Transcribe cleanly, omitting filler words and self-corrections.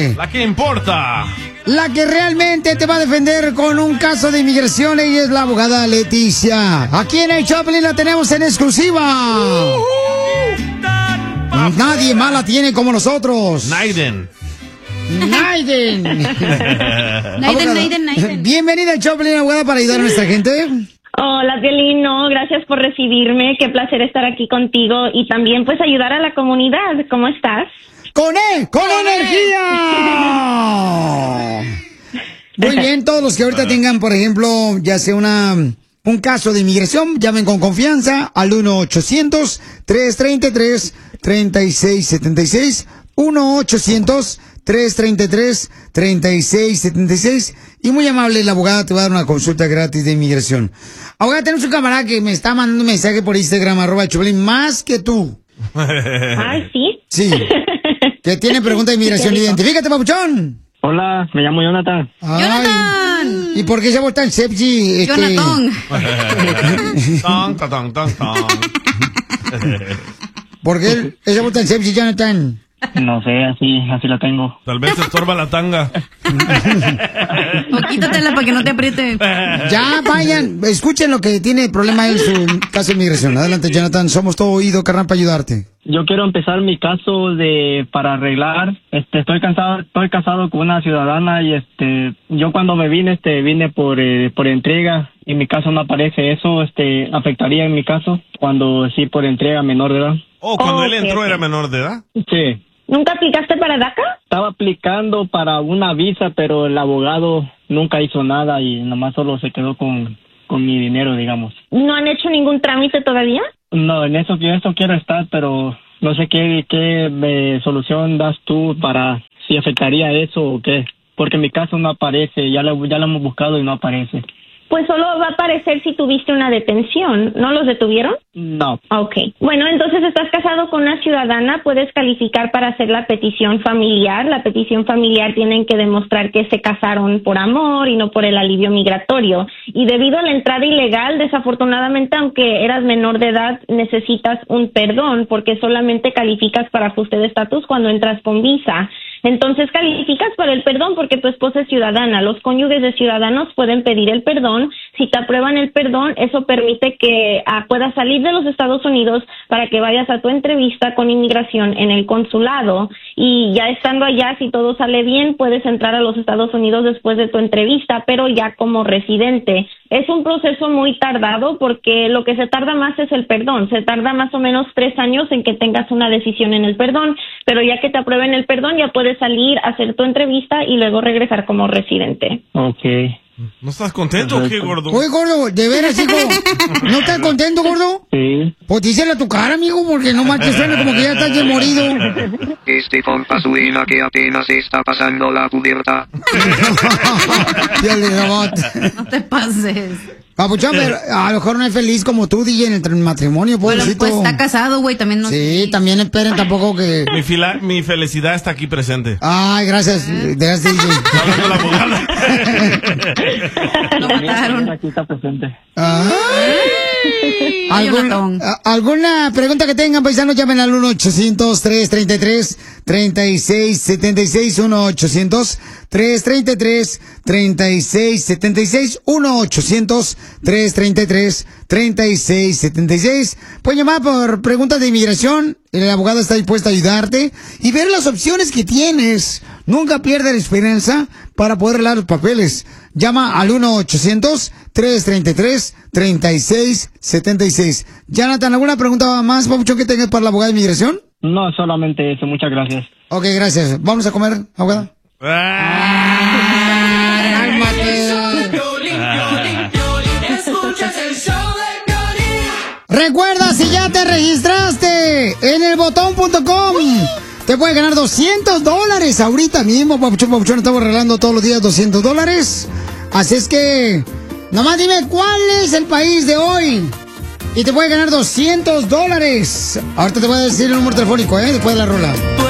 importante. La que importa. La que realmente te va a defender con un caso de inmigración, ella es la abogada Leticia. Aquí en el Choplin la tenemos en exclusiva. Nadie más la tiene como nosotros. Naiden. Bienvenida al Choplin, abogada, para ayudar a nuestra gente. Hola, Piolín, gracias por recibirme, qué placer estar aquí contigo y también pues ayudar a la comunidad. ¿Cómo estás? ¡Con energía! Muy bien, todos los que ahorita tengan, por ejemplo, ya sea un caso de inmigración, llamen con confianza al 1-800-333-3676, 1-800-333-3676, y muy amable, la abogada te va a dar una consulta gratis de inmigración. Abogada, tenemos un camarada que me está mandando un mensaje por Instagram, @Choplin, más que tú. Ay, ¿sí? Sí. Que tiene pregunta de inmigración. Identifícate, papuchón. Hola, me llamo Jonathan. Ay, ¡Jonathan! ¿Y por qué se tan sepsi? Jonathan. ¿Por qué se tan sepsi, Jonathan? No sé, así la tengo. Tal vez te estorba la tanga. O quítatela para que no te apriete. Ya, vayan, escuchen lo que tiene problema en su caso de inmigración. Adelante, Jonathan, somos todo oído, carnal, para ayudarte. Yo quiero empezar mi caso para arreglar. Estoy casado con una ciudadana y yo cuando me vine por entrega. En mi caso no aparece eso, afectaría en mi caso cuando sí por entrega menor de edad. Cuando él entró era menor de edad. Sí. ¿Nunca aplicaste para DACA? Estaba aplicando para una visa, pero el abogado nunca hizo nada y nomás solo se quedó con mi dinero, digamos. ¿No han hecho ningún trámite todavía? No, en eso quiero estar, pero no sé qué solución das tú para si afectaría eso o qué. Porque en mi caso no aparece, ya lo hemos buscado y no aparece. Pues solo va a aparecer si tuviste una detención. ¿No los detuvieron? No. Okay. Bueno, entonces estás casado con una ciudadana, puedes calificar para hacer la petición familiar. La petición familiar tienen que demostrar que se casaron por amor y no por el alivio migratorio. Y debido a la entrada ilegal, desafortunadamente, aunque eras menor de edad, necesitas un perdón porque solamente calificas para ajuste de estatus cuando entras con visa. Entonces calificas para el perdón porque tu esposa es ciudadana. Los cónyuges de ciudadanos pueden pedir el perdón. Si te aprueban el perdón, eso permite que puedas salir de los Estados Unidos para que vayas a tu entrevista con inmigración en el consulado. Y ya estando allá, si todo sale bien, puedes entrar a los Estados Unidos después de tu entrevista, pero ya como residente. Es un proceso muy tardado porque lo que se tarda más es el perdón. Se tarda más o menos 3 años en que tengas una decisión en el perdón, pero ya que te aprueben el perdón ya puedes salir a hacer tu entrevista y luego regresar como residente. Okay. ¿No estás contento o qué, gordo? Oye, gordo, de veras, hijo, ¿no estás contento, gordo? Sí. Pues díselo a tu cara, amigo, porque no más te suena como que ya estás bien morido. Compa suena que apenas está pasando la pubertad. No te pases. Papuchón, pero a lo mejor no es feliz como tú, DJ, en el matrimonio, pobrecito. Bueno, pues está casado, güey, también no. Sí, también esperen tampoco que... Mi felicidad está aquí presente. Ay, gracias, gracias, DJ. Hablando la abogada. Lo mataron. Aquí está presente. ¿Alguna pregunta que tengan, paisanos? Llamen al 1-800-333-3676, 1-800-333-3676, 1-800-333-3676. Pueden llamar por preguntas de inmigración. El abogado está dispuesto a ayudarte y ver las opciones que tienes. Nunca pierdas la esperanza para poder arreglar los papeles. Llama al 1-800-333-3676. Jonathan, ¿alguna pregunta más, papuchón, que tengas para la abogada de inmigración? No, solamente eso. Muchas gracias. Ok, gracias. ¿Vamos a comer, abogada? Recuerda, si ya te registraste en elbotón.com, te puedes ganar $200 ahorita mismo, papuchón. Estamos regalando todos los días $200. Así es que, nomás dime cuál es el país de hoy y te puedes ganar $200. Ahorita te voy a decir el número telefónico, después de la rola.